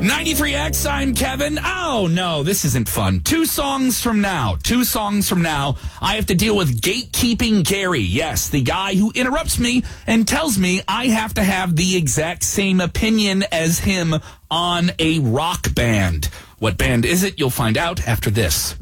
93X, I'm Kevin. Oh, no, this isn't fun. Two songs from now, I have to deal with Gatekeeping Gary. Yes, the guy who interrupts me and tells me I have to have the exact same opinion as him on a rock band. What band is it? You'll find out after this.